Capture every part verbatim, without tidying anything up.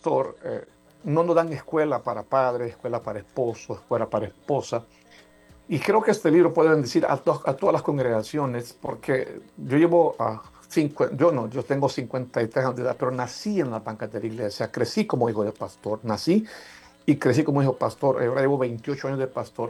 pastor, eh, no nos dan escuela para padres, escuela para esposos, escuela para esposa. Y creo que este libro puede bendecir a, to- a todas las congregaciones, porque yo llevo a cinco, yo no, yo tengo cincuenta y tres años de edad, pero nací en la banca de la iglesia, crecí como hijo de pastor, nací y crecí como hijo de pastor, ahora llevo veintiocho años de pastor,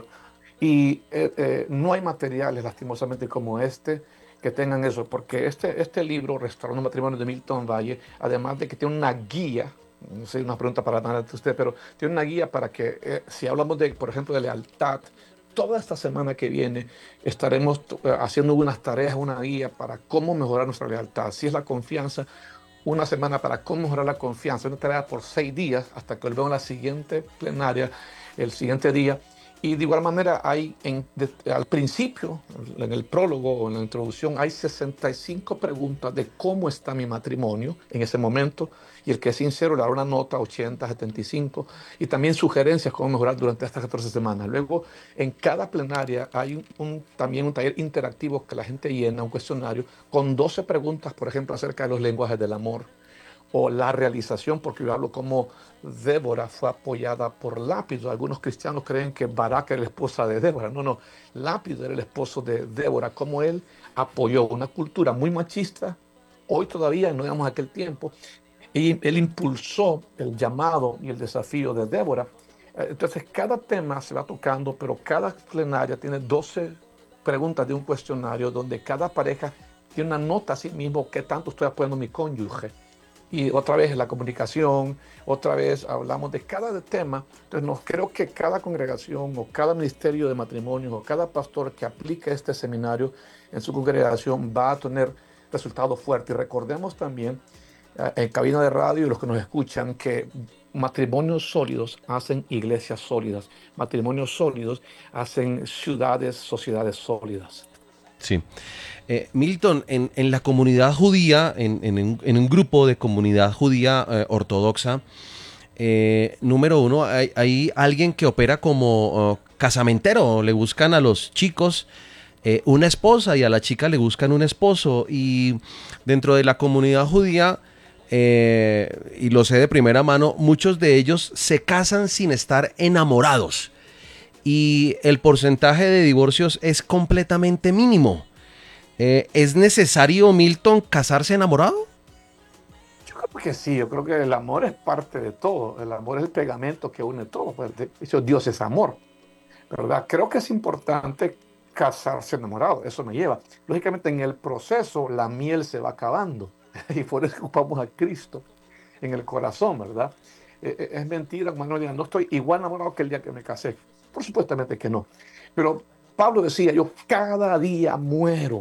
y eh, eh, no hay materiales, lastimosamente, como este, que tengan eso, porque este, este libro, Restaurando Matrimonio de Milton Valle, además de que tiene una guía, no sé, una pregunta para nada de usted, pero tiene una guía para que, eh, si hablamos de, por ejemplo, de lealtad, toda esta semana que viene estaremos eh, haciendo unas tareas, una guía para cómo mejorar nuestra lealtad. Si es la confianza, una semana para cómo mejorar la confianza, una tarea por seis días hasta que volvemos a la siguiente plenaria, el siguiente día. Y de igual manera, hay en, de, al principio, en el prólogo o en la introducción, hay sesenta y cinco preguntas de cómo está mi matrimonio en ese momento. Y el que es sincero le dará una nota ochenta, setenta y cinco. Y también sugerencias cómo mejorar durante estas catorce semanas. Luego, en cada plenaria hay un, un, también un taller interactivo que la gente llena, un cuestionario, con doce preguntas, por ejemplo, acerca de los lenguajes del amor o la realización, porque yo hablo como Débora fue apoyada por Lápido. Algunos cristianos creen que Barak era la esposa de Débora. No, no, Lápido era el esposo de Débora, como él apoyó una cultura muy machista, hoy todavía, no digamos aquel tiempo, y él impulsó el llamado y el desafío de Débora. Eh, Entonces, cada tema se va tocando, pero cada plenaria tiene doce preguntas de un cuestionario donde cada pareja tiene una nota a sí mismo, qué tanto estoy apoyando a mi cónyuge. Y otra vez la comunicación, otra vez hablamos de cada tema. Entonces, no, creo que cada congregación o cada ministerio de matrimonio o cada pastor que aplique este seminario en su congregación va a tener resultados fuertes. Y recordemos también, eh, en cabina de radio y los que nos escuchan, que matrimonios sólidos hacen iglesias sólidas. Matrimonios sólidos hacen ciudades, sociedades sólidas. Sí. Eh, Milton, en, en la comunidad judía, en, en un, en un grupo de comunidad judía eh, ortodoxa, eh, número uno, hay, hay alguien que opera como oh, casamentero. Le buscan a los chicos eh, una esposa y a la chica le buscan un esposo. Y dentro de la comunidad judía, eh, y lo sé de primera mano, muchos de ellos se casan sin estar enamorados. Y el porcentaje de divorcios es completamente mínimo. Eh, ¿Es necesario, Milton, casarse enamorado? Yo creo que sí, yo creo que el amor es parte de todo. El amor es el pegamento que une todo. Pues, de hecho, Dios es amor, ¿verdad? Creo que es importante casarse enamorado, eso me lleva. Lógicamente, en el proceso la miel se va acabando y por eso ocupamos a Cristo en el corazón, ¿verdad? Eh, eh, es mentira cuando uno diga, no estoy igual enamorado que el día que me casé. Por supuestamente que no. Pero Pablo decía, yo cada día muero.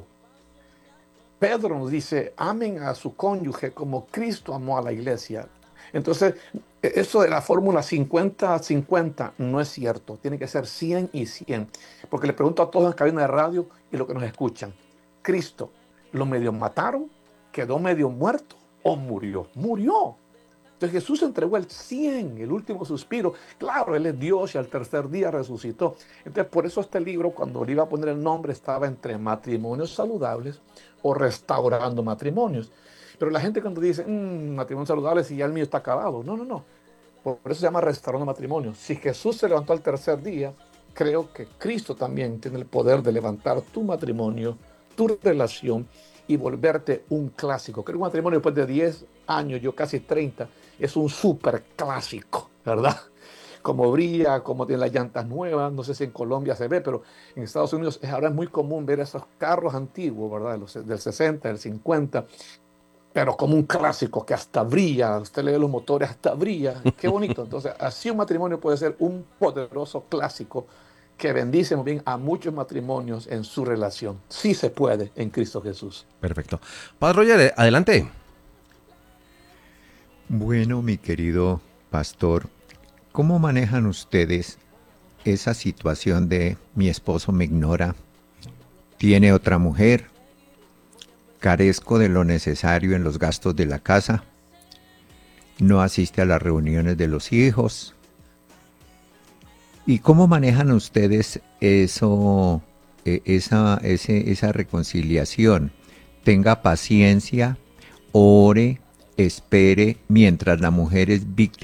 Pedro nos dice, amen a su cónyuge como Cristo amó a la iglesia. Entonces, e- eso de la fórmula cincuenta cincuenta no es cierto. Tiene que ser cien y cien. Porque le pregunto a todos en cabina de radio y los que nos escuchan. Cristo, ¿lo medio mataron? ¿Quedó medio muerto? ¿O murió? Murió. Entonces Jesús entregó el cien, el último suspiro. Claro, Él es Dios y al tercer día resucitó. Entonces por eso este libro, cuando le iba a poner el nombre, estaba entre matrimonios saludables o restaurando matrimonios. Pero la gente cuando dice, mmm, matrimonios saludables y ya el mío está acabado. No, no, no. Por eso se llama restaurando matrimonios. Si Jesús se levantó al tercer día, creo que Cristo también tiene el poder de levantar tu matrimonio, tu relación y volverte un clásico. Creo que un matrimonio después de diez años, yo casi treinta, es un súper clásico, ¿verdad? Como brilla, como tiene las llantas nuevas, no sé si en Colombia se ve, pero en Estados Unidos es, ahora es muy común ver esos carros antiguos, ¿verdad? Los, del sesenta, del cincuenta, pero como un clásico que hasta brilla, usted lee los motores, hasta brilla, qué bonito. Entonces, así un matrimonio puede ser un poderoso clásico que bendice muy bien a muchos matrimonios en su relación. Sí se puede en Cristo Jesús. Perfecto. Padre Roger, eh, adelante. Bueno, mi querido pastor, ¿cómo manejan ustedes esa situación de mi esposo me ignora, tiene otra mujer, carezco de lo necesario en los gastos de la casa, no asiste a las reuniones de los hijos? ¿Y cómo manejan ustedes eso, eh, esa, ese, esa reconciliación? Tenga paciencia, ore, espere, mientras la mujer es víctima